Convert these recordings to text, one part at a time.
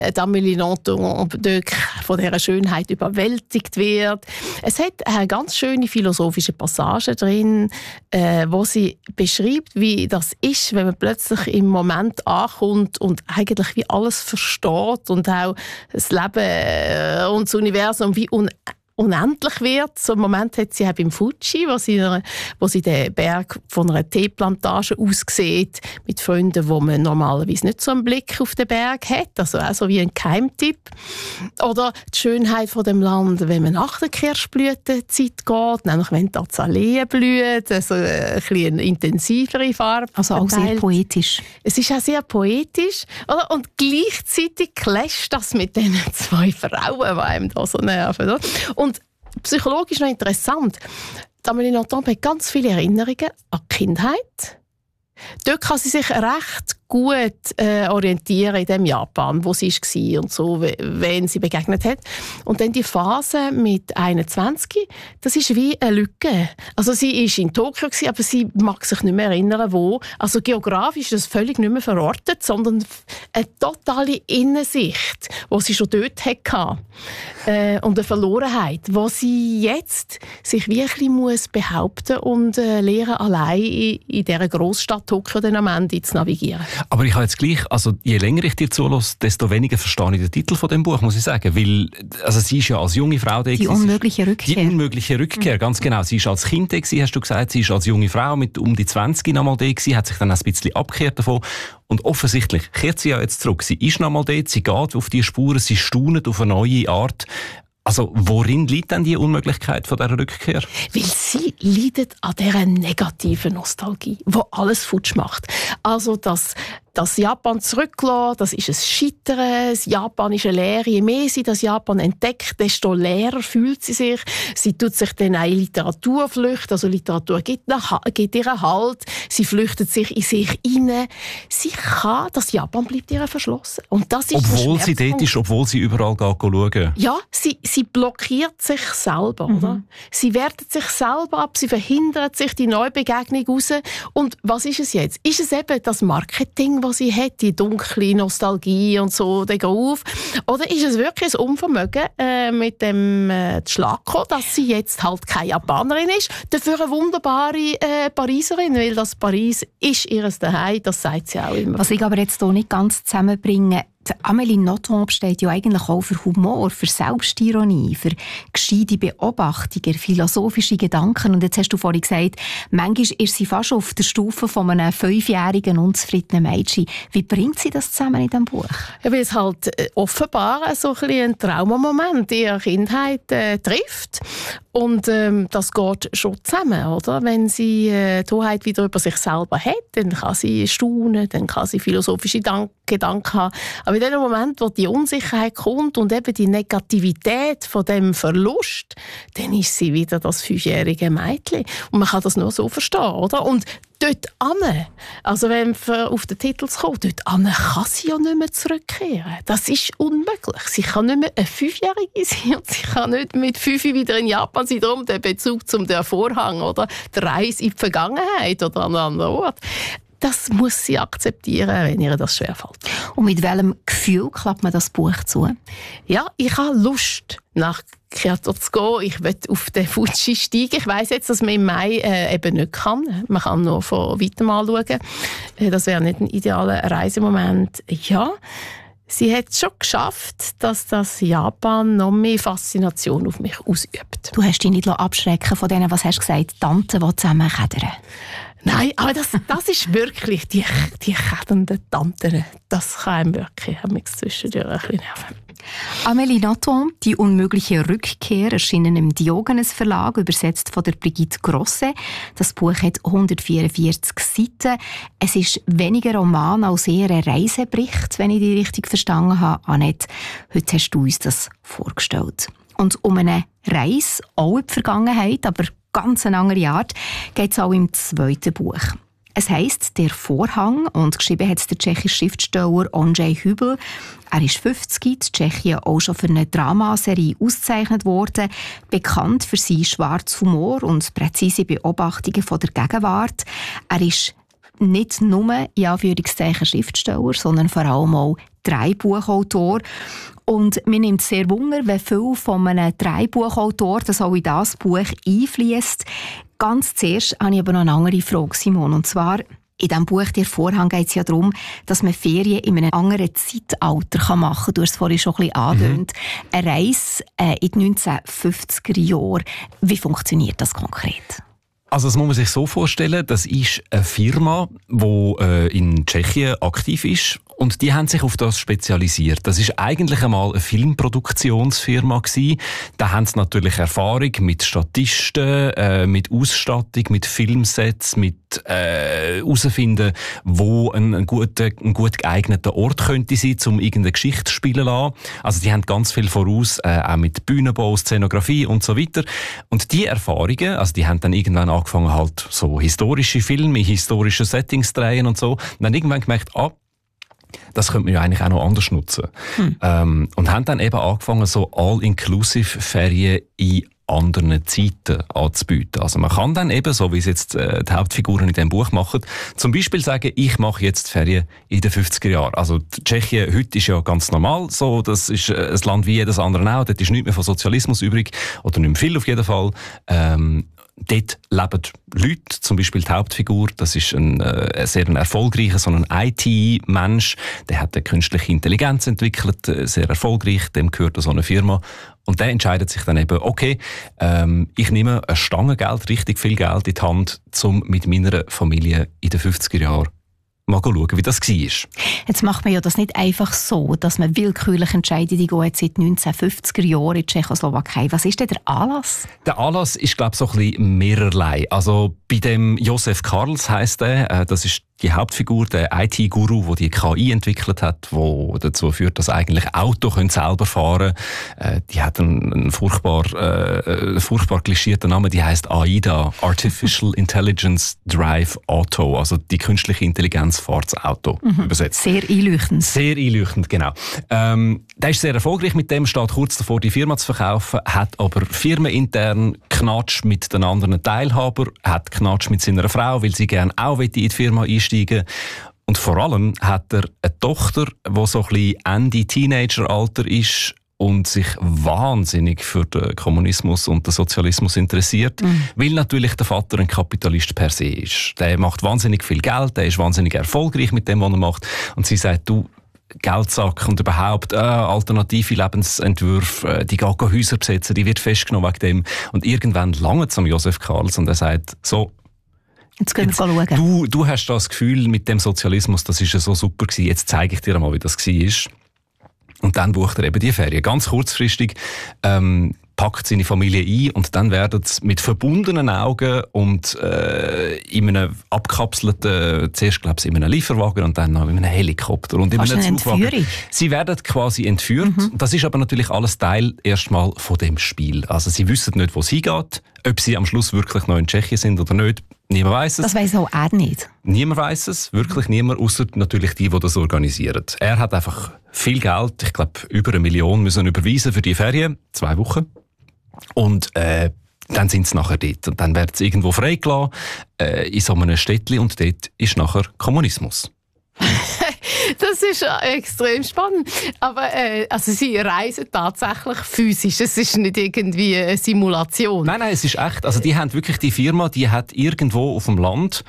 Amélie Nothomb von dieser Schönheit überwältigt wird. Es hat eine ganz schöne philosophische Passage drin, wo sie beschreibt, wie das ist, wenn man plötzlich im Moment ankommt und eigentlich wie alles versteht und auch das Leben und das Universum wie unendlich wird. So einen Moment hat sie auch beim Fuji, wo sie den Berg von einer Teeplantage aus sieht, mit Freunden, wo man normalerweise nicht so einen Blick auf den Berg hat, also auch so wie ein Geheimtipp. Oder die Schönheit von dem Land, wenn man nach der Kirschblütenzeit geht, nämlich wenn die Azaleen blühen, also ein bisschen intensivere Farbe. Also auch sehr poetisch. Es ist auch sehr poetisch, oder? Und gleichzeitig clasht das mit den zwei Frauen, die einem da so nerven. Oder? Und psychologisch noch interessant, Amélie Nothomb hat ganz viele Erinnerungen an die Kindheit. Dort kann sie sich recht gut orientieren in dem Japan, wo sie war und so, wen sie begegnet hat. Und dann die Phase mit 21, das ist wie eine Lücke. Also sie war in Tokio, aber sie mag sich nicht mehr erinnern, wo. Also geografisch ist das völlig nicht mehr verortet, sondern eine totale Innensicht, die sie schon dort hatte. Und eine Verlorenheit, wo sie jetzt sich wirklich muss behaupten und lernen, allein in dieser Großstadt Tokio dann am Ende zu navigieren. Aber ich habe jetzt gleich, also je länger ich dir zulasse, desto weniger verstehe ich den Titel von dem Buch, muss ich sagen. Weil, also sie ist ja als junge Frau da. Die unmögliche Rückkehr. Die unmögliche Rückkehr, ganz genau. Sie ist als Kind da, hast du gesagt, sie ist als junge Frau mit um die 20 noch mal da gewesen, hat sich dann ein bisschen abgekehrt davon. Und offensichtlich kehrt sie ja jetzt zurück. Sie ist noch mal dort, sie geht auf die Spuren, sie staunet auf eine neue Art. Also worin liegt denn die Unmöglichkeit von dieser Rückkehr? Weil sie leidet an dieser negativen Nostalgie, die alles futsch macht. Also das Japan zurücklassen, das ist ein Scheitern, das Japan ist eine Lehre. Je mehr sie das Japan entdeckt, desto leerer fühlt sie sich. Sie tut sich dann auch in Literatur flüchten, also Literatur gibt ihr Halt, sie flüchtet sich in sich hinein. Das Japan bleibt ihr verschlossen. Und das ist obwohl sie dort ist, obwohl sie überall schauen. Ja, sie blockiert sich selber, oder? Sie wertet sich selber ab, sie verhindert sich die Neubegegnung raus. Und was ist es jetzt? Ist es eben das Marketing, was sie hat, die dunkle Nostalgie und so, der Groove? Oder ist es wirklich ein Unvermögen mit dem Schlagko, dass sie jetzt halt keine Japanerin ist, dafür eine wunderbare Pariserin, weil das Paris ist ihres Zuhause, das sagt sie auch immer. Was ich aber jetzt hier nicht ganz zusammenbringe, die Amélie Nothomb steht ja eigentlich auch für Humor, für Selbstironie, für gescheite Beobachtungen, philosophische Gedanken. Und jetzt hast du vorhin gesagt, manchmal ist sie fast auf der Stufe von einem 5-jährigen unzufriedenen Mädchen. Wie bringt sie das zusammen in diesem Buch? Ja, weil es halt offenbar so ein Traumamoment in ihrer Kindheit trifft. Und das geht schon zusammen, oder? Wenn sie die Hoheit wieder über sich selber hat, dann kann sie staunen, dann kann sie philosophische Gedanken haben. Aber in dem Moment, wo die Unsicherheit kommt und eben die Negativität von dem Verlust, dann ist sie wieder das 5-jährige Mädchen. Und man kann das nur so verstehen, oder? Und dort ane, also wenn wir auf den Titel kommen, dort ane kann sie ja nicht mehr zurückkehren. Das ist unmöglich. Sie kann nicht mehr eine 5-Jährige sein und sie kann nicht mit 5 wieder in Japan sein. Darum der Bezug zum der Vorhang oder der Reise in die Vergangenheit oder an einen anderen Ort. Das muss sie akzeptieren, wenn ihr das schwerfällt. Und mit welchem Gefühl klappt man das Buch zu? Ja, ich habe Lust, nach Kyoto zu gehen. Ich will auf den Fuji steigen. Ich weiss jetzt, dass man im Mai eben nicht kann. Man kann nur von weitem anschauen. Das wäre nicht ein idealer Reisemoment. Ja, sie hat es schon geschafft, dass das Japan noch mehr Faszination auf mich ausübt. Du hast dich nicht abschrecken von denen, was hast du gesagt, Tanten, die zusammen kädern? Nein, aber das ist wirklich die kädernden Tanten. Das kann einem wirklich zwischendurch ein bisschen nerven. Amélie Nothomb, «Die unmögliche Rückkehr», erschienen im Diogenes Verlag, übersetzt von der Brigitte Grosset. Das Buch hat 144 Seiten. Es ist weniger Roman als eher ein Reisebericht, wenn ich dich richtig verstanden habe. Annette, heute hast du uns das vorgestellt. Und um eine Reise, auch in die Vergangenheit, aber ganz eine andere Art, geht es auch im zweiten Buch. Es heisst «Der Vorhang» und geschrieben hat es der tschechische Schriftsteller Ondřej Hübl. Er ist 50, in Tschechien auch schon für eine Dramaserie ausgezeichnet worden, bekannt für seinen schwarzen Humor und präzise Beobachtungen von der Gegenwart. Er ist nicht nur in Anführungszeichen Schriftsteller, sondern vor allem auch Drehbuchautor. Und mir nimmt es sehr Wunder, wie viel von einem Drehbuchautor das auch in das Buch einfließt. Ganz zuerst habe ich aber noch eine andere Frage, Simon. Und zwar, in diesem Buch «Der Vorhang» geht es ja darum, dass man Ferien in einem anderen Zeitalter machen kann. Du hast es vorhin schon ein bisschen angedeutet. Eine Reise in die 1950er Jahre. Wie funktioniert das konkret? Also das muss man sich so vorstellen, das ist eine Firma, die in Tschechien aktiv ist. Und die haben sich auf das spezialisiert. Das ist eigentlich einmal eine Filmproduktionsfirma gewesen. Da haben sie natürlich Erfahrung mit Statisten, mit Ausstattung, mit Filmsets, mit herausfinden, wo ein gut geeigneter Ort könnte sein, um irgendeine Geschichte zu spielen lassen. Also die haben ganz viel voraus, auch mit Bühnenbau, Szenografie und so weiter. Und die Erfahrungen, also die haben dann irgendwann angefangen, halt so historische Filme, historische Settings zu drehen und so. Und dann irgendwann gemerkt, das könnte man ja eigentlich auch noch anders nutzen. Und haben dann eben angefangen, so All-Inclusive-Ferien in anderen Zeiten anzubieten. Also man kann dann eben, so wie es jetzt die Hauptfiguren in diesem Buch machen, zum Beispiel sagen, ich mache jetzt Ferien in den 50er Jahren. Also Tschechien heute ist ja ganz normal so, das ist ein Land wie jedes andere auch, dort ist nichts mehr von Sozialismus übrig, oder nicht mehr viel auf jeden Fall. Dort leben Leute, zum Beispiel die Hauptfigur, das ist ein sehr erfolgreicher, so ein IT-Mensch, der hat eine künstliche Intelligenz entwickelt, sehr erfolgreich, dem gehört so eine Firma. Und der entscheidet sich dann eben, okay, ich nehme eine Stange Geld, richtig viel Geld in die Hand, um mit meiner Familie in den 50er Jahren mal schauen, wie das war. Jetzt macht man ja das nicht einfach so, dass man willkürlich entscheidet, die gehen jetzt seit 1950er Jahren in die Tschechoslowakei. Was ist denn der Anlass? Der Anlass ist, glaube ich, so ein bisschen mehrerlei. Also bei dem Josef Karls heisst der, das ist die Hauptfigur, der IT-Guru, der die KI entwickelt hat, die dazu führt, dass eigentlich Autos selber fahren können. Die hat einen furchtbar klischierten Namen, die heisst AIDA, Artificial Intelligence Drive Auto, also die künstliche Intelligenz fährt das Auto, übersetzt. Sehr einleuchtend. Sehr einleuchtend, genau. Der ist sehr erfolgreich mit dem, steht kurz davor, die Firma zu verkaufen, hat aber firmenintern Knatsch mit den anderen Teilhabern, hat Knatsch mit seiner Frau, weil sie gerne auch in die Firma einsteigen. Und vor allem hat er eine Tochter, die so ein bisschen Ende Teenageralter ist und sich wahnsinnig für den Kommunismus und den Sozialismus interessiert, weil natürlich der Vater ein Kapitalist per se ist. Der macht wahnsinnig viel Geld, der ist wahnsinnig erfolgreich mit dem, was er macht. Und sie sagt, du, Geldsack und überhaupt alternative Lebensentwürfe, die geht Häuser besetzen, die wird festgenommen wegen dem. Und irgendwann lange zum Josef Karls und er sagt, so, jetzt gehen wir schauen. Du hast das Gefühl mit dem Sozialismus, das ist ja so super gewesen, jetzt zeige ich dir mal, wie das war. Und dann bucht er eben die Ferien. Ganz kurzfristig packt seine Familie ein und dann werden sie mit verbundenen Augen und in einem abkapselten, zuerst glaube ich in einem Lieferwagen und dann noch in einem Helikopter und in einem Zugwagen. Sie werden quasi entführt. Das ist aber natürlich alles Teil erstmal von dem Spiel. Also sie wissen nicht, wo es hingeht, ob sie am Schluss wirklich noch in Tschechien sind oder nicht. Niemand weiss es. Das weiss auch er nicht. Niemand weiss es, wirklich niemand, außer natürlich die das organisieren. Er hat einfach viel Geld, ich glaube über 1 Million müssen überweisen für die Ferien, 2 Wochen. Und dann sind sie nachher dort. Und dann werden sie irgendwo freigelassen, in so einem Städtchen, und dort ist nachher Kommunismus. Das ist extrem spannend. Aber also sie reisen tatsächlich physisch. Es ist nicht irgendwie eine Simulation. Nein, es ist echt. Also die haben wirklich die Firma, die hat irgendwo auf dem Land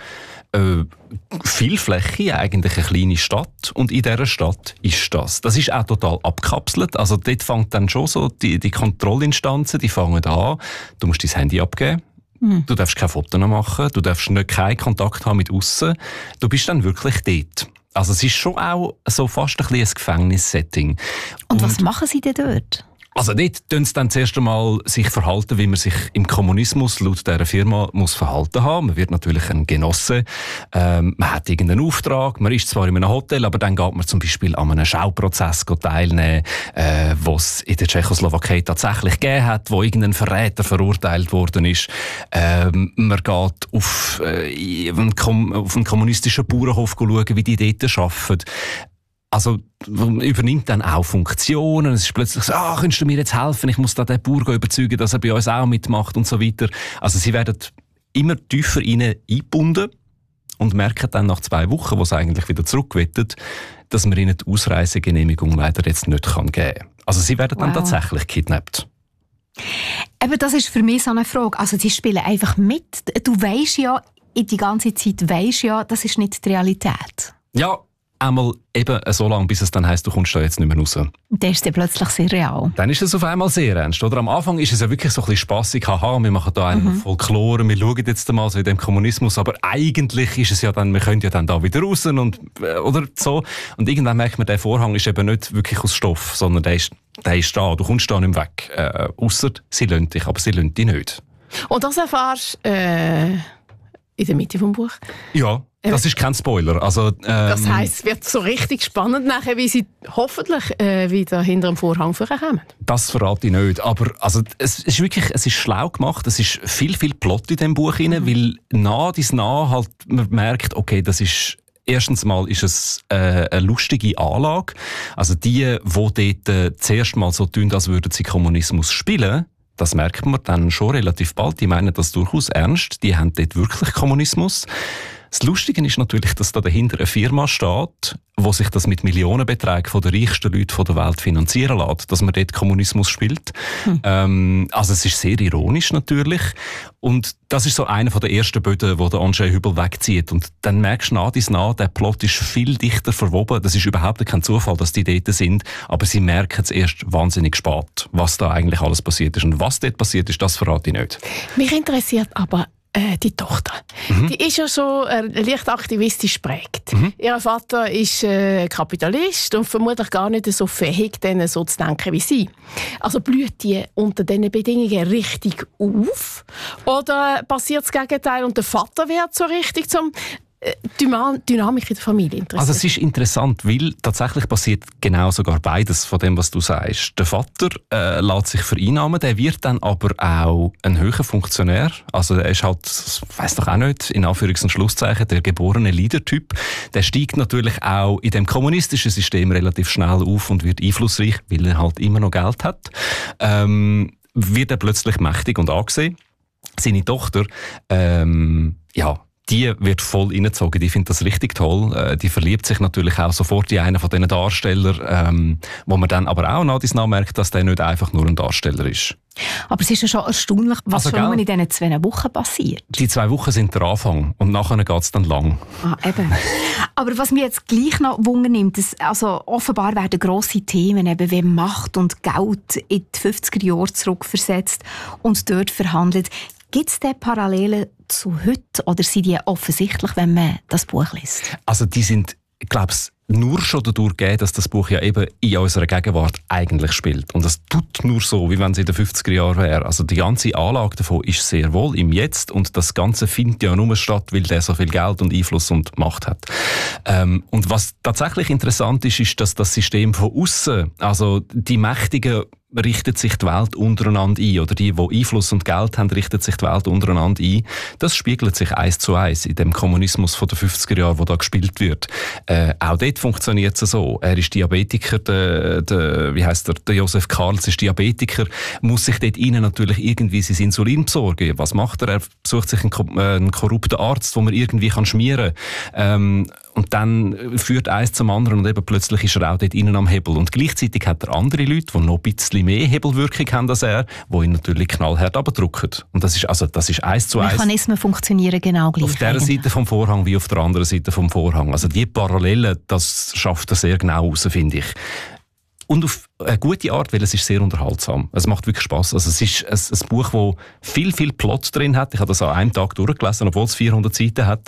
viel Fläche, eigentlich eine kleine Stadt. Und in dieser Stadt ist das. Das ist auch total abkapselt. Also dort fängt dann schon so, die Kontrollinstanzen, die fangen an. Du musst dein Handy abgeben. Du darfst keine Fotos machen. Du darfst keinen Kontakt haben mit aussen. Du bist dann wirklich dort. Also es ist schon auch so fast ein bisschen ein Gefängnissetting. Und was machen Sie denn dort? Also dort tun sie dann zuerst einmal sich verhalten, wie man sich im Kommunismus laut dieser Firma muss verhalten haben. Man wird natürlich ein Genosse, man hat irgendeinen Auftrag, man ist zwar in einem Hotel, aber dann geht man zum Beispiel an einem Schauprozess teilnehmen, was es in der Tschechoslowakei tatsächlich gegeben hat, wo irgendein Verräter verurteilt worden ist. Man geht auf einen kommunistischen Bauernhof schauen, wie die dort arbeiten. Also übernimmt dann auch Funktionen. Es ist plötzlich so, könntest du mir jetzt helfen? Ich muss da den Bauern überzeugen, dass er bei uns auch mitmacht und so weiter. Also sie werden immer tiefer eingebunden und merken dann nach 2 Wochen, wo sie eigentlich wieder zurückwettet, dass man ihnen die Ausreisegenehmigung leider jetzt nicht geben kann. Also sie werden dann tatsächlich kidnappt. Eben, das ist für mich so eine Frage. Also die spielen einfach mit. Du weisst ja, die ganze Zeit weisst ja, das ist nicht die Realität. Ja, einmal eben so lange, bis es dann heisst, du kommst da jetzt nicht mehr raus. Dann ist es plötzlich sehr real. Dann ist es auf einmal sehr ernst. Oder am Anfang ist es ja wirklich so ein bisschen spassig. Haha, wir machen da einen Folklore, wir schauen jetzt mal so in dem Kommunismus, aber eigentlich ist es ja dann, wir können ja dann da wieder raus und, oder so. Und irgendwann merkt man, der Vorhang ist eben nicht wirklich aus Stoff, sondern der ist da, du kommst da nicht mehr weg. Ausser sie lassen dich, aber sie lassen dich nicht. Und das erfährst in der Mitte vom Buch? Ja. Das ist kein Spoiler. Also, das heisst, es wird so richtig spannend nachher, wie sie hoffentlich wieder hinter dem Vorhang vorkommen. Das verrate ich nicht. Aber also, es ist schlau gemacht. Es ist viel Plot in diesem Buch rein, weil halt man merkt, okay, das ist erstens mal ist es eine lustige Anlage. Also die dort zuerst mal so tun, als würden sie Kommunismus spielen. Das merkt man dann schon relativ bald. Die meinen das durchaus ernst. Die haben dort wirklich Kommunismus. Das Lustige ist natürlich, dass da dahinter eine Firma steht, die sich das mit Millionenbeträgen von den reichsten Leuten der Welt finanzieren lässt, dass man dort Kommunismus spielt. Also es ist sehr ironisch natürlich. Und das ist so einer der ersten Böden, wo der Andrzej Hübel wegzieht. Und dann merkst du der Plot ist viel dichter verwoben. Das ist überhaupt kein Zufall, dass die dort sind. Aber sie merken es erst wahnsinnig spät, was da eigentlich alles passiert ist. Und was dort passiert ist, das verrate ich nicht. Mich interessiert aber die Tochter. Die ist ja schon leicht aktivistisch geprägt. Ihr Vater ist Kapitalist und vermutlich gar nicht so fähig, denen so zu denken wie sie. Also blüht die unter diesen Bedingungen richtig auf? Oder passiert das Gegenteil und der Vater wird so richtig zum Dynamik in der Familie interessiert? Also es ist interessant, weil tatsächlich passiert genau sogar beides von dem, was du sagst. Der Vater lässt sich vereinnahmen, der wird dann aber auch ein höherer Funktionär. Also er ist halt, ich weiss doch auch nicht, in Anführungs- und Schlusszeichen, der geborene Leader-Typ. Der steigt natürlich auch in dem kommunistischen System relativ schnell auf und wird einflussreich, weil er halt immer noch Geld hat. Wird er plötzlich mächtig und angesehen. Seine Tochter, die wird voll reingezogen. Die findet das richtig toll. Die verliebt sich natürlich auch sofort in einen von diesen Darstellern, wo man dann aber auch nach merkt, dass der nicht einfach nur ein Darsteller ist. Aber es ist ja schon erstaunlich, was schon in diesen 2 Wochen passiert. Die 2 Wochen sind der Anfang und nachher geht es dann lang. Eben. Aber was mich jetzt gleich noch wundernimmt, also offenbar werden grosse Themen eben wie Macht und Geld in die 50er Jahre zurückversetzt und dort verhandelt. Gibt es denn Parallelen zu heute oder sind die offensichtlich, wenn man das Buch liest? Also die sind, ich glaube, nur schon dadurch gegeben, dass das Buch ja eben in unserer Gegenwart eigentlich spielt. Und das tut nur so, wie wenn es in den 50er Jahren wäre. Also die ganze Anlage davon ist sehr wohl im Jetzt und das Ganze findet ja nur statt, weil der so viel Geld und Einfluss und Macht hat. Und was tatsächlich interessant ist, ist, dass das System von außen, also die Mächtigen, richtet sich die Welt untereinander ein. Oder die Einfluss und Geld haben, richtet sich die Welt untereinander ein. Das spiegelt sich 1:1 in dem Kommunismus von den 50er Jahren, wo da gespielt wird. Auch dort funktioniert es so. Er ist Diabetiker, der Josef Karls ist Diabetiker, muss sich dort rein natürlich irgendwie sein Insulin besorgen. Was macht er? Er sucht sich einen korrupten Arzt, den man irgendwie schmieren kann. Und dann führt eins zum anderen und eben plötzlich ist er auch dort innen am Hebel. Und gleichzeitig hat er andere Leute, die noch ein bisschen mehr Hebelwirkung haben als er, die ihn natürlich knallhart abdrücken. Und das ist 1:1. Mechanismen funktionieren genau gleich. Auf der Seite vom Vorhang wie auf der anderen Seite vom Vorhang. Also die Parallelen, das schafft er sehr genau raus, finde ich. Und auf eine gute Art, weil es ist sehr unterhaltsam. Es macht wirklich Spass. Also es ist ein Buch, das viel Plot drin hat. Ich habe das an einem Tag durchgelesen, obwohl es 400 Seiten hat.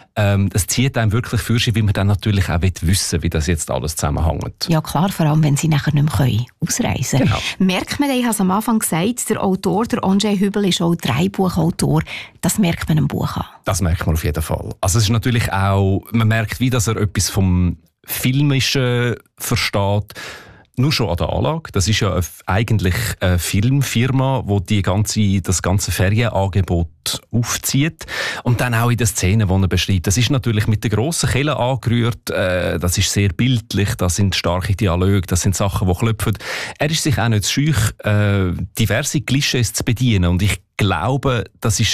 Es zieht einem wirklich für sich, weil man dann natürlich auch wissen will, wie das jetzt alles zusammenhängt. Ja klar, vor allem, wenn sie nachher nicht mehr ausreisen können. Genau. Merkt man, ich habe es am Anfang gesagt, der Autor, der Andrzej Hübel, ist auch 3-Buchautor. Das merkt man im Buch an. Das merkt man auf jeden Fall. Also es ist natürlich auch, man merkt, wie dass er etwas vom Filmischen versteht. Nur schon an der Anlage. Das ist ja eigentlich eine Filmfirma, die das ganze Ferienangebot aufzieht. Und dann auch in den Szenen, die er beschreibt. Das ist natürlich mit der grossen Kelle angerührt. Das ist sehr bildlich. Das sind starke Dialoge. Das sind Sachen, die klopfen. Er ist sich auch nicht scheu, diverse Klischees zu bedienen. Und ich glaube, das ist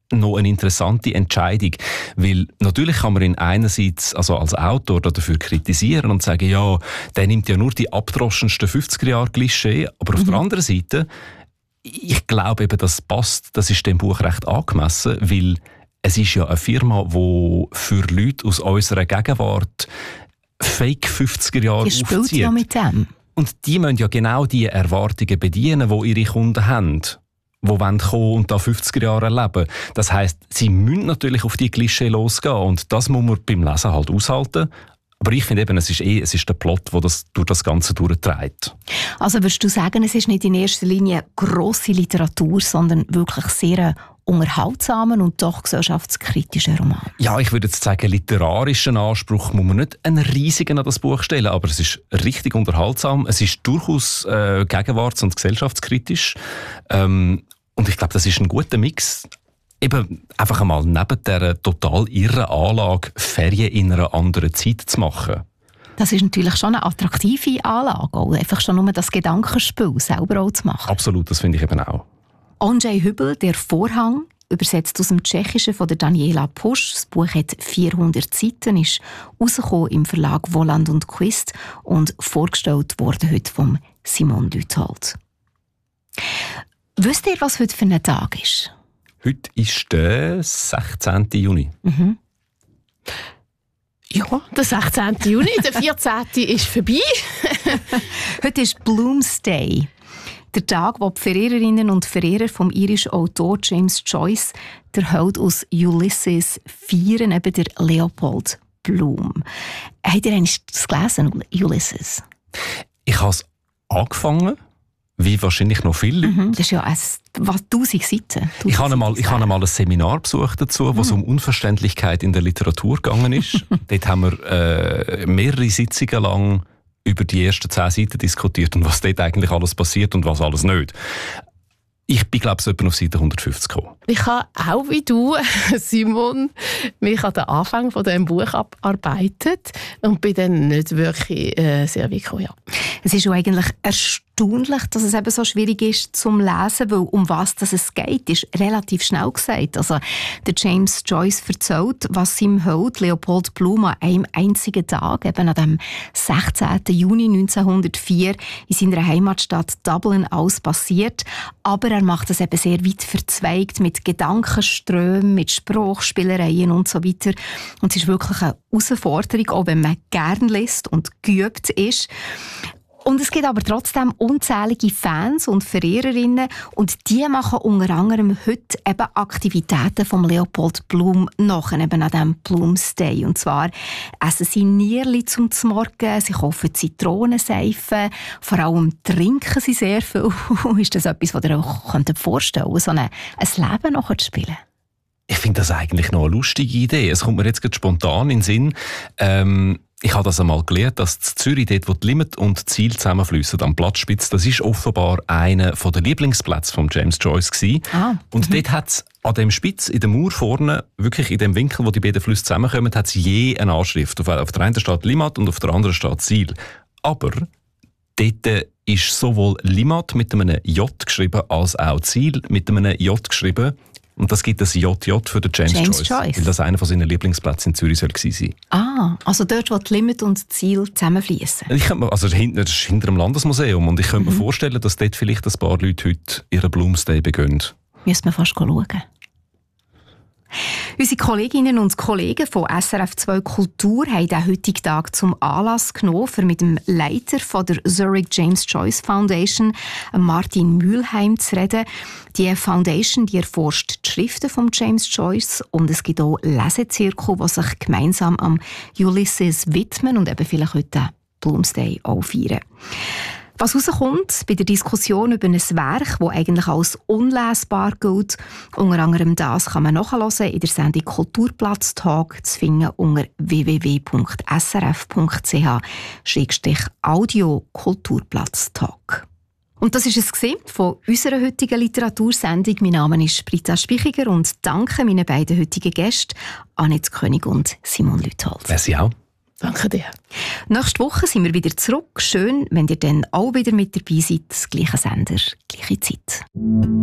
noch eine interessante Entscheidung, weil natürlich kann man ihn einerseits also als Autor dafür kritisieren und sagen, ja, der nimmt ja nur die abgedroschensten 50er-Jahre-Klischee, aber auf der anderen Seite, ich glaube eben, das passt, das ist dem Buch recht angemessen, weil es ist ja eine Firma, die für Leute aus unserer Gegenwart Fake 50er-Jahre aufzieht. Die spielt ja mit dem. Und die müssen ja genau die Erwartungen bedienen, die ihre Kunden haben, die kommen und da 50er Jahre erleben. Das heisst, sie müssen natürlich auf die Klischee losgehen und das muss man beim Lesen halt aushalten. Aber ich finde eben, es ist der Plot, der das durch das Ganze durchträgt. Also würdest du sagen, es ist nicht in erster Linie grosse Literatur, sondern wirklich sehr unterhaltsamen und doch gesellschaftskritischen Roman? Ja, ich würde jetzt sagen, literarischen Anspruch muss man nicht einen riesigen an das Buch stellen, aber es ist richtig unterhaltsam. Es ist durchaus gegenwarts- und gesellschaftskritisch. Und ich glaube, das ist ein guter Mix. Eben einfach einmal neben dieser total irren Anlage Ferien in einer anderen Zeit zu machen. Das ist natürlich schon eine attraktive Anlage, auch einfach schon nur das Gedankenspiel selber auch zu machen. Absolut, das finde ich eben auch. Andrzej Hübel, «Der Vorhang», übersetzt aus dem Tschechischen von der Daniela Pusch. Das Buch hat 400 Seiten, ist rausgekommen im Verlag Voland und Quist und vorgestellt wurde heute von Simon Lüthold. Wisst ihr, was heute für ein Tag ist? Heute ist der 16. Juni. Mhm. Ja, der 16. Juni, der 14. ist vorbei. Heute ist Bloomsday. Der Tag, wo die Verehrerinnen und Verehrer vom irischen Autor James Joyce, der Held aus Ulysses, feiern, eben der Leopold Bloom. Habt ihr eigentlich das gelesen, Ulysses? Ich habe es angefangen, wie wahrscheinlich noch viele Leute. Das ist ja 1000 Seiten. Ich habe einmal ein Seminar besucht dazu, wo es um Unverständlichkeit in der Literatur gegangen ist. Dort haben wir mehrere Sitzungen lang über die ersten 10 Seiten diskutiert und was dort eigentlich alles passiert und was alles nicht. Ich bin, glaube ich, so etwa auf Seite 150 gekommen. Ich habe auch wie du, Simon, mich an den Anfang von diesem Buch abgearbeitet und bin dann nicht wirklich sehr weit gekommen. Ja. Es ist ja eigentlich erstaunlich, dass es eben so schwierig ist zum Lesen, weil um was es geht, ist relativ schnell gesagt. Also der James Joyce erzählt, was seinem Held Leopold Bloom an einem einzigen Tag, eben an dem 16. Juni 1904 in seiner Heimatstadt Dublin alles passiert. Aber er macht das eben sehr weit verzweigt mit Gedankenströmen, mit Sprachspielereien und so weiter. Und es ist wirklich eine Herausforderung, auch wenn man gern liest und geübt ist. Und es gibt aber trotzdem unzählige Fans und Verehrerinnen und die machen unter anderem heute eben Aktivitäten vom Leopold Bloom nach, eben an diesem Bloomsday. Und zwar essen sie Nierli zum Morgen, sie kaufen Zitronenseife, vor allem trinken sie sehr viel. Ist das etwas, was ihr euch vorstellen könnt, so ein Leben nachher zu spielen? Ich finde das eigentlich noch eine lustige Idee. Es kommt mir jetzt gerade spontan in den Sinn. Ich habe das einmal gelernt, dass in Zürich, dort wo die Limit und das Ziel zusammenfliessen, am Platzspitz, das ist offenbar einer der Lieblingsplätze von James Joyce gewesen. Und dort hat es an dem Spitz, in der Mauer vorne, wirklich in dem Winkel, wo die beiden Flüsse zusammenkommen, hat es je eine Anschrift. Auf der einen steht Limmat und auf der anderen steht Ziel. Aber dort ist sowohl Limmat mit einem J geschrieben, als auch Ziel mit einem J geschrieben. Und das gibt das JJ für den James Joyce, weil das einer von seinen Lieblingsplätzen in Zürich soll gewesen sein. Also dort, wo die Limit und das Ziel zusammenfließen. Das ist hinter dem Landesmuseum und ich könnte mir vorstellen, dass dort vielleicht ein paar Leute heute ihren Bloomsday begönnen. Müssen wir fast schauen. Unsere Kolleginnen und Kollegen von SRF 2 Kultur haben den heutigen Tag zum Anlass genommen, um mit dem Leiter von der Zurich James Joyce Foundation, Martin Mülheim, zu reden. Die Foundation, die erforscht die Schriften von James Joyce und es gibt auch Lesezirkel, die sich gemeinsam am Ulysses widmen und eben vielleicht heute Bloomsday auch feiern. Was herauskommt bei der Diskussion über ein Werk, das eigentlich als unlesbar gilt, unter anderem das kann man nachhören in der Sendung Kulturplatz-Talk zu finden unter www.srf.ch/audio-Kulturplatz-Talk. Und das war es von unserer heutigen Literatursendung. Mein Name ist Britta Spichiger und danke meinen beiden heutigen Gästen, Annette König und Simon Lüthold. Merci auch. Danke dir. Nächste Woche sind wir wieder zurück. Schön, wenn ihr dann auch wieder mit dabei seid. Gleicher Sender, gleiche Zeit.